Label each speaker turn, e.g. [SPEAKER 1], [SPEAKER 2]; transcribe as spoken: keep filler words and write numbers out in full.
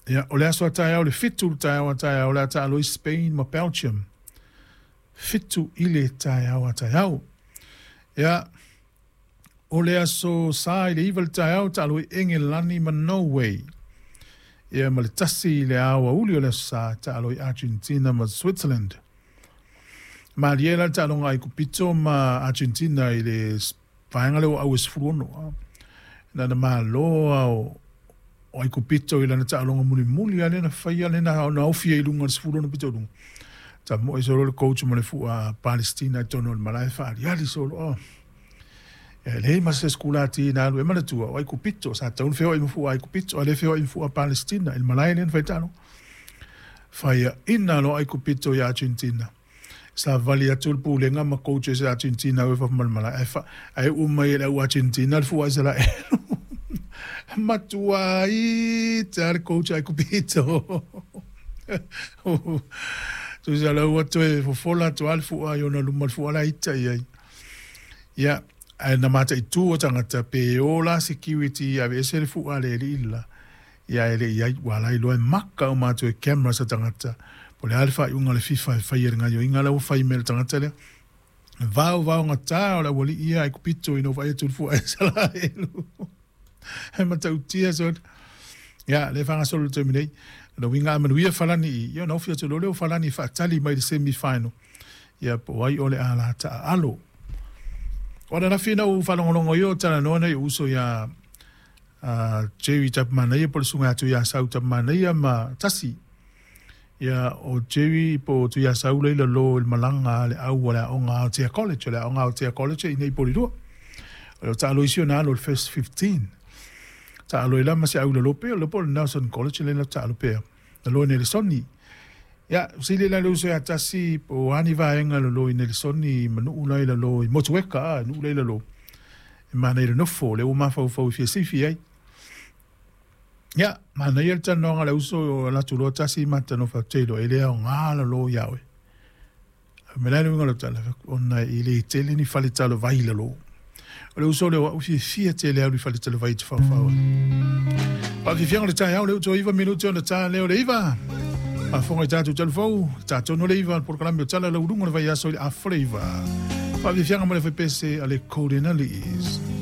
[SPEAKER 1] Ia, o le aso atai au le fitu tai au atai au le atai alo i Spain ma Belgium. Fitu i le tai au atai au. Ia, o le aso sa i le iwa le tai au ta alo i Engelani ma Norway. Ia, ma le tasi i le awa uli o le aso sa ta alo i Argentina ma Switzerland. Ma liela ta alo ngai kupito ma Argentina i le whaenga leo au esfurono. Na na ma loa o o ai kupito i lana ta'alonga muli muli ane na whaia le na na ofia i lunga sifuro na pito lunga. Ta mo i soro le coach mo le fu a Palestina i tono le malai whaari ali soro o. E le ma se skula ti na alu e mana tua o ai kupito sa taun feo i mfu ai kupito a le feo i mfu a Palestina il malai le whaitano. Whaia ina lo ai kupito i Argentina. Sa vali atu le pulenga ma coaches i Argentina wefa mal malai. Ai umai le u Argentina le fu a Israel. Matua i te coach ai kupito. Tu sa la ua toe fo fola tu alfu a yona luma fu ala ita i ai. Ia, ai na mata i tu o tangata pe o la security a vese le fu ale li ila. Ia ele i ai wala i loe maka o matu e camera sa tangata. Po le alfa i unga le FIFA e whai eringa yo inga la u whai mele tangata lea. Vau vau ngata o la wali ia ai kupito i no vai tu fu a sala elu. He matau tia so ya le fanga solo terminate no winga manuia falani yo no fia to lolo falani fa tali mai semi final ya po ai ole ala ta alo ora na fina u falongo yo tana no na uso ya a Jerry Chapman ya por sunga tu ya South Chapman ya ma tasi ya o Jerry po tu ya Saule le lo el malanga le au wala onga te college le onga te college i nei polido o ta lo isiona lo first fifteen ta alo ila ma se au le lope o le pol Nelson College le la ta alo pe le lo ne le soni ya si le la lo se atasi po ani va enga le lo ne le soni manu ula le lo motueka nu le lo e ma ne no fo le o ma fa fa fi si fi ai ya ma ne el tan no ala uso la tu lo tasi ma tan no fa telo ele o ngala lo ya we me la no ngalo tala ona ile tele ni fale talo vai le lo le uso le o fi fi te le ali fale tele vai te fa fa pa fi fiang le tai au le to iva minuto le tai le le iva a fonga tatu telefo tatu no le iva por cambio tala le udungo vai aso a flavor pa fi fiang mo le fa pese ale codinali is